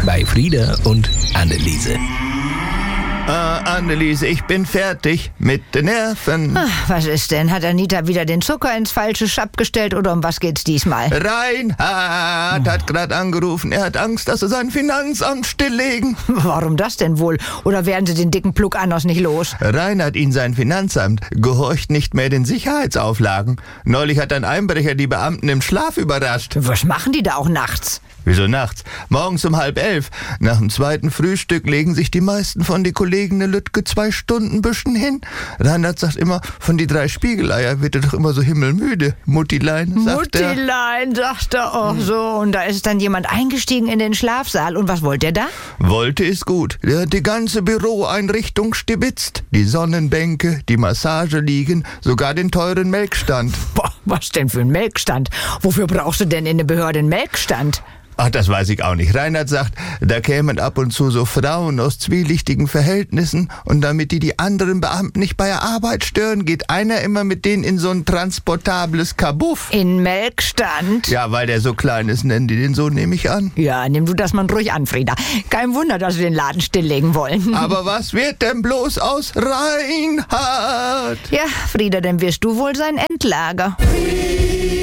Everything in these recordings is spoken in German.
bei Frieda und Anneliese. Anneliese, ich bin fertig mit den Nerven. Ach, was ist denn? Hat Anita wieder den Zucker ins falsche Schapp gestellt oder um was geht's diesmal? Reinhard hat gerade angerufen. Er hat Angst, dass sie sein Finanzamt stilllegen. Warum das denn wohl? Oder werden sie den dicken Plug Annos nicht los? Reinhard, ihn sein Finanzamt, gehorcht nicht mehr den Sicherheitsauflagen. Neulich hat ein Einbrecher die Beamten im Schlaf überrascht. Was machen die da auch nachts? Wieso nachts? Morgens um 10:30. Nach dem zweiten Frühstück legen sich die meisten von die Kollegen eine Lütke 2 Stunden büschen hin. Reinhard sagt immer, von die 3 Spiegeleier wird er doch immer so himmelmüde. Muttilein, sagt er. Muttilein, sagt er auch so. Und da ist dann jemand eingestiegen in den Schlafsaal. Und was wollte er da? Wollte ist gut. Der hat die ganze Büroeinrichtung stibitzt. Die Sonnenbänke, die Massageliegen, sogar den teuren Melkstand. Boah, was denn für ein Melkstand? Wofür brauchst du denn in der Behörde einen Melkstand? Ach, das weiß ich auch nicht. Reinhard sagt, da kämen ab und zu so Frauen aus zwielichtigen Verhältnissen und damit die anderen Beamten nicht bei der Arbeit stören, geht einer immer mit denen in so ein transportables Kabuff. In Melkstand? Ja, weil der so klein ist, nennen die den so, nehme ich an. Ja, nimm du das mal ruhig an, Frieda. Kein Wunder, dass wir den Laden stilllegen wollen. Aber was wird denn bloß aus Reinhard? Ja, Frieda, dann wirst du wohl sein Endlager.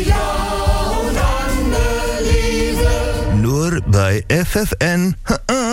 Nur bei FFN.